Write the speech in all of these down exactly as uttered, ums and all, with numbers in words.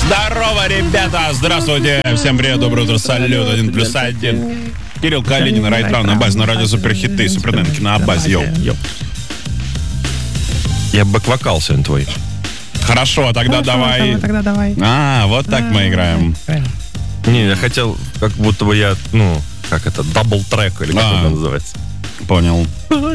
Здорово, ребята! Здравствуйте! Всем привет, доброе утро, салют, один плюс один. Кирилл Калинин, Райтран на базе, на радио Суперхиты, Суперненки на базе, йоу. Я бэк-вокал сегодня твой. Хорошо, тогда Хорошо, давай. Тогда давай. А, вот так мы играем. Не, я хотел, как будто бы я, ну, как это, дабл-трек, или как А. это называется. Понял.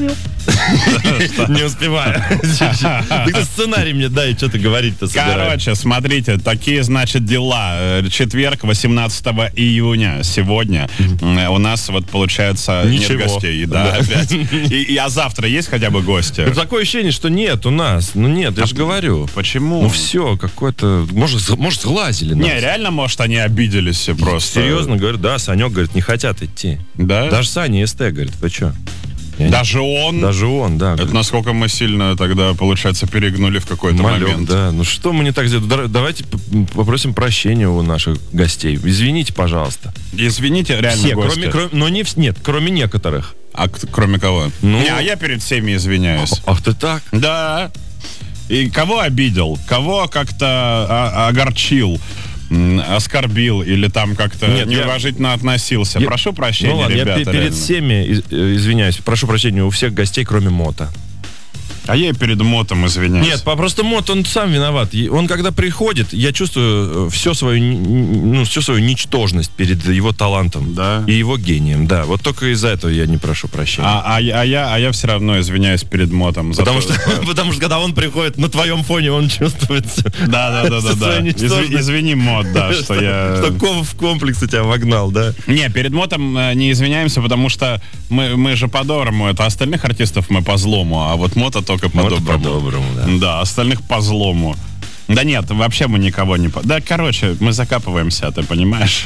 Не успеваю. Ты кто сценарий мне дай, что ты говорить-то собираешь. Короче, смотрите, такие, значит, дела. Э, Четверг, восемнадцатого июня, сегодня э, у нас, вот, получается, Ничего. нет гостей. Да, Да. опять. И, и- а завтра есть хотя бы гости? Ну, такое ощущение, что нет у нас. Ну нет, я же говорю. Почему? Ну все, какое-то... Может, с- может сглазили нас. Не, реально, может, они обиделись все просто. Серьезно, говорю, да, Санек, говорит, не хотят идти. Да? Даже Саня СТ, говорит, вы что? Даже он? Даже он, да. Это насколько мы сильно тогда, получается, перегнули в какой-то Малек, момент. да. Ну что мы не так сделали? Да- Давайте п- попросим прощения у наших гостей. Извините, пожалуйста. Извините, реально Все, гости. кроме, кроме, но не, вс- нет, кроме некоторых. А к- кроме кого? Ну- Не, а я перед всеми извиняюсь. Ах ты так? Да. И кого обидел? Кого как-то а- огорчил? м, Оскорбил или там как-то Нет, я- неуважительно относился. Я- Прошу прощения, Ну ладно, ребята. я пе- перед реально. всеми из- э, извиняюсь. Прошу прощения у всех гостей, кроме Мота. А я и перед мотом извиняюсь. Нет, по- просто Мот, он сам виноват. И Он, когда приходит, я чувствую все свою, н- ну, всю свою ничтожность перед его талантом. Да. И его гением, да. Вот только из-за этого я не прошу прощения. А, а, я- а я, а я все равно извиняюсь перед мотом. за Потому то- что, потому что когда он приходит на твоем фоне, он чувствует Да, да, да, да, да. свою ничтожность. Изв- Извини, мот, да, что я. Что ков в комплекс у тебя вогнал, да? Не, перед мотом э, не извиняемся, потому что мы, мы же по-доброму. Это остальных артистов мы по злому, а вот мота только по-доброму. по-доброму, да. Да, остальных по злому. Да нет, вообще мы никого не... по- Да, короче, мы закапываемся, ты понимаешь?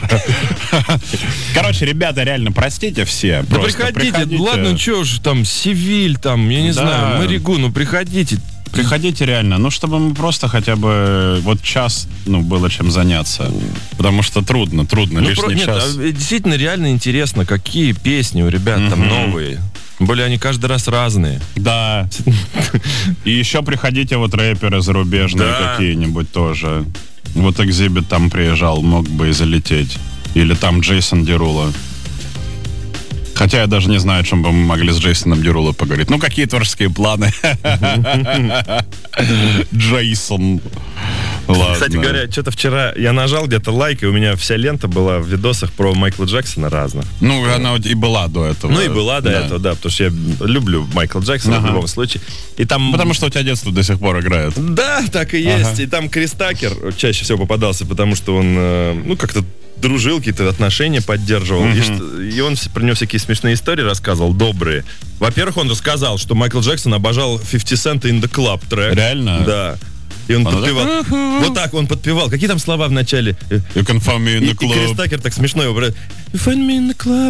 Короче, ребята, реально, простите все. Да просто приходите, ладно, что уж там, Севиль, там, я не Да. знаю, Маригу, ну приходите. Приходите реально, ну, чтобы мы просто хотя бы вот час, ну, было чем заняться. Потому что трудно, трудно, Ну, лишний про- нет, час. а, действительно реально интересно, какие песни у ребят там Мгм. новые. Тем более они каждый раз разные. Да. И еще приходите вот рэперы зарубежные Да. какие-нибудь тоже. Вот Экзибит там приезжал, мог бы и залететь. Или там Джейсон Деруло. Хотя я даже не знаю, о чем бы мы могли с Джейсоном Деруло поговорить. Ну, какие творческие планы? Джейсон. Ладно. Кстати говоря, что-то вчера я нажал где-то лайк, и у меня вся лента была в видосах про Майкла Джексона разных. Ну, она вот и была до этого. Ну и была до Да. этого, да, потому что я люблю Майкла Джексона Ага. в любом случае. И там... Потому что у тебя детство до сих пор играет. Да, так и есть. Ага. И там Крис Такер чаще всего попадался, потому что он, э, ну, как-то дружил, какие-то отношения поддерживал. И, что- и он вс- про него всякие смешные истории рассказывал, добрые. Во-первых, он рассказал, что Майкл Джексон обожал фифти Cent in the Club трек. Реально? Да. И он, Он подпевал. Вот так он подпевал. Какие там слова в начале? You can find me in И, the и Крис club. Такер так смешно его брат. You find me in the club.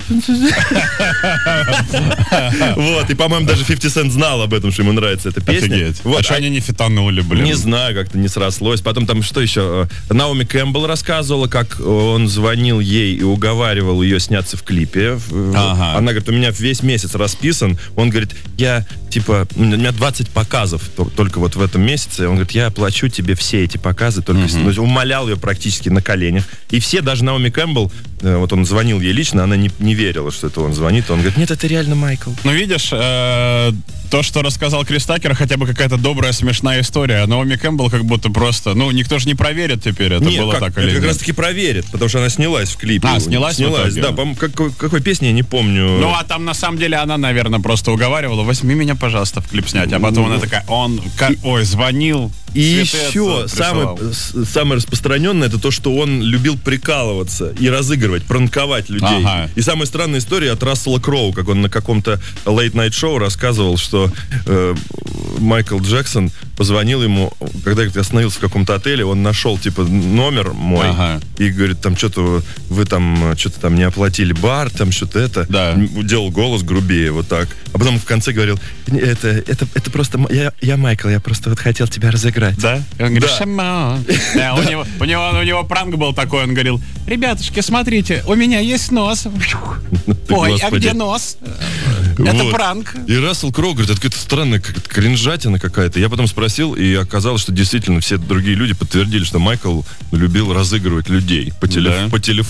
Вот, и, по-моему, даже фифти Cent знал об этом, что ему нравится эта песня. Офигеть. Вот, А что а- они не фитанули, блин? Не знаю, как-то не срослось. Потом там что еще? Наоми Кэмпбелл рассказывала, как он звонил ей и уговаривал ее сняться в клипе. Ага. Она говорит, у меня весь месяц расписан. Он говорит, я, типа, у меня двадцать показов то- только вот в этом месяце. Он говорит, я оплачу тебе все эти показы. Только если- ну, умолял ее практически на коленях. И все, даже Наоми Кэмпбелл, э, вот он звонил ей лично, она не, не верила, что это он звонит. Он говорит, нет, это реально Майкл. Ну, видишь, э, то, что рассказал Крис Такер, хотя бы какая-то добрая, смешная история. А Наоми Кэмпбелл как будто просто... Ну, никто же не проверит теперь, это Нет, было как, так это или как нет. раз таки проверит, потому что она снялась в клипе. А, снялась в Снялась, итоге? да. По-моему, какой, какой песни, я не помню. Ну, а там, на самом деле, она, наверное, просто уговаривала, возьми меня, пожалуйста, в клип снять. А потом она такая, он, ка- ой, звонил, И цветы еще отсюда самое, присылал. с- самое распространенное, это то, что он любил прикалываться и разыгрывать, пранковать людей. Ага. И самая странная история от Рассела Кроу, как он на каком-то лейт-найт-шоу рассказывал, что э, Майкл Джексон позвонил ему, когда я остановился в каком-то отеле, он нашел, типа, номер мой, Ага. и говорит, там что-то вы там, что-то там не оплатили бар, там что-то это. Да. М, Делал голос грубее, вот так. А потом в конце говорил, это, это, это просто, м- я, я Майкл, я просто вот хотел тебя разыграть. Да? И он говорит, Да. «Шаман». Да, у него, у него, у него пранк был такой, он говорил, ребятушки, смотрите, у меня есть нос. Ой, а Господи. где нос? Это Вот. пранк. И Рассел Кроу говорит, это какая-то странная как-то кринжатина какая-то. Я потом спросил, и оказалось, что действительно все другие люди подтвердили, что Майкл любил разыгрывать людей по, телеф- Да. по телефону.